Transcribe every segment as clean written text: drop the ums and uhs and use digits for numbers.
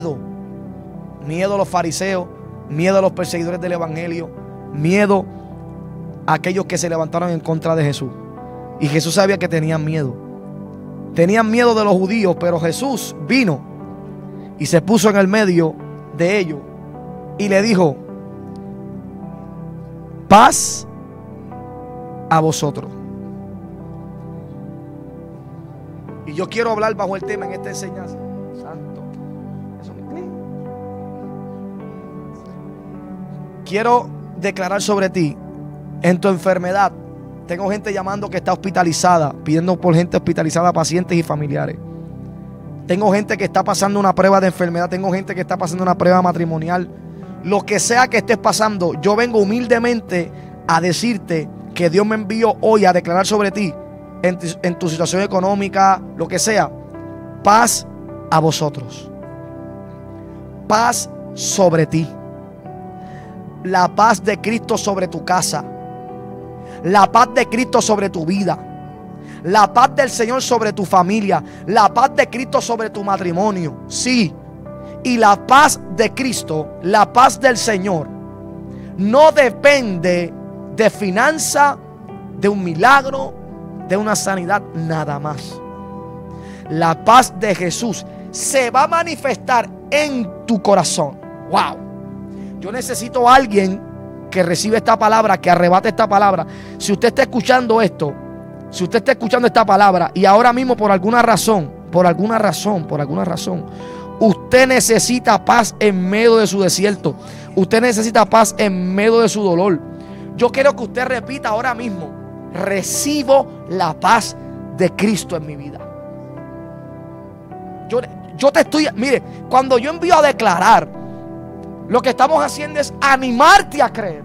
Miedo a los fariseos, miedo a los perseguidores del evangelio, miedo a aquellos que se levantaron en contra de Jesús. Y Jesús sabía que tenían miedo. Tenían miedo de los judíos, pero Jesús vino y se puso en el medio de ellos y le dijo: paz a vosotros. Y yo quiero hablar bajo el tema en esta enseñanza. Santo. Quiero declarar sobre ti, en tu enfermedad. Tengo gente llamando que está hospitalizada, pidiendo por gente hospitalizada, pacientes y familiares. Tengo gente que está pasando una prueba de enfermedad. Tengo gente que está pasando una prueba matrimonial. Lo que sea que estés pasando, yo vengo humildemente a decirte que Dios me envió hoy a declarar sobre ti, en tu situación económica, lo que sea. Paz a vosotros. Paz sobre ti. La paz de Cristo sobre tu casa. La paz de Cristo sobre tu vida. La paz del Señor sobre tu familia. La paz de Cristo sobre tu matrimonio. Sí. Y la paz de Cristo, la paz del Señor, no depende de finanza, de un milagro, de una sanidad, nada más. La paz de Jesús se va a manifestar en tu corazón. Wow. Yo necesito a alguien que reciba esta palabra, que arrebate esta palabra. Si usted está escuchando esto, si usted está escuchando esta palabra y ahora mismo por alguna razón, usted necesita paz en medio de su desierto, usted necesita paz en medio de su dolor, yo quiero que usted repita ahora mismo: recibo la paz de Cristo en mi vida. Yo te estoy, mire, cuando yo envío a declarar, lo que estamos haciendo es animarte a creer,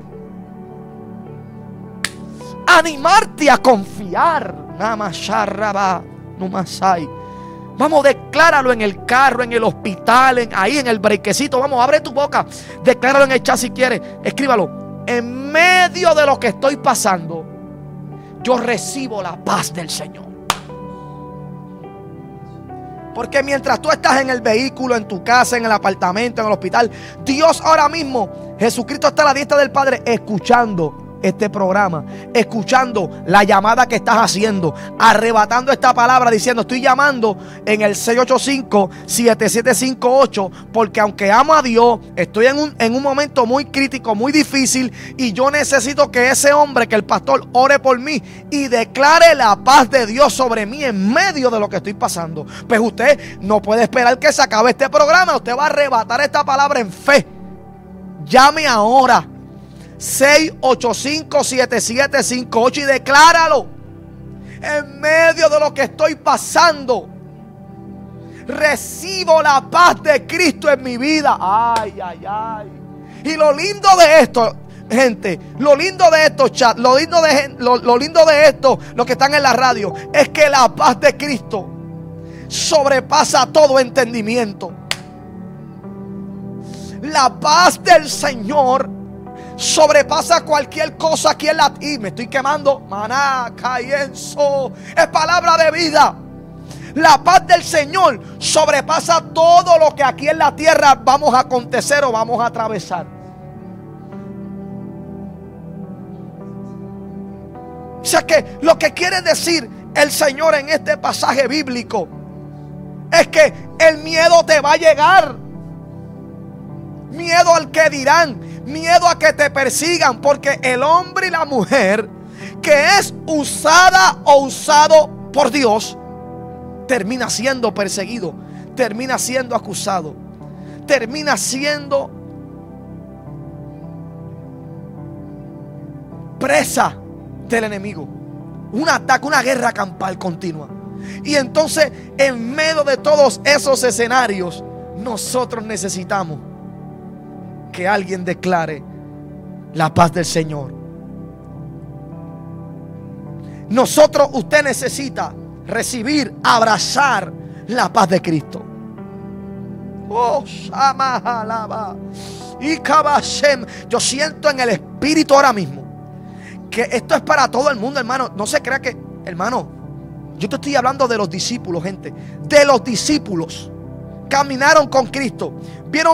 animarte a confiar. Vamos, decláralo en el carro, en el hospital, ahí en el brequecito. Vamos, abre tu boca, decláralo en el chat si quieres. Escríbalo: en medio de lo que estoy pasando, yo recibo la paz del Señor. Porque mientras tú estás en el vehículo, en tu casa, en el apartamento, en el hospital, Dios ahora mismo, Jesucristo está a la diestra del Padre, escuchando este programa, escuchando la llamada que estás haciendo, arrebatando esta palabra, diciendo: estoy llamando en el 685-7758, porque aunque amo a Dios, estoy en un momento muy crítico, muy difícil, y yo necesito que ese hombre, que el pastor, ore por mí y declare la paz de Dios sobre mí en medio de lo que estoy pasando. Pues usted no puede esperar que se acabe este programa. Usted va a arrebatar esta palabra en fe. Llame ahora 685-7758 y decláralo: en medio de lo que estoy pasando, recibo la paz de Cristo en mi vida. Ay, ay, ay. Y lo lindo de esto, gente, lo lindo de estos chats, lo lindo de esto, los que están en la radio, es que la paz de Cristo sobrepasa todo entendimiento. La paz del Señor sobrepasa cualquier cosa aquí en la tierra. Y me estoy quemando. Maná, cayenzo. Es palabra de vida. La paz del Señor sobrepasa todo lo que aquí en la tierra vamos a acontecer o vamos a atravesar. O sea que lo que quiere decir el Señor en este pasaje bíblico es que el miedo te va a llegar. Miedo al que dirán, miedo a que te persigan, porque el hombre y la mujer que es usada o usado por Dios termina siendo perseguido, termina siendo acusado, termina siendo presa del enemigo. Un ataque, una guerra campal continua. Y entonces, en medio de todos esos escenarios, nosotros necesitamos que alguien declare la paz del Señor. Usted necesita recibir, abrazar la paz de Cristo. Oh, Shamahalaba. Yo siento en el espíritu ahora mismo que esto es para todo el mundo, hermano. No se crea que, hermano, yo te estoy hablando de los discípulos, gente. De los discípulos. caminaron con Cristo, vieron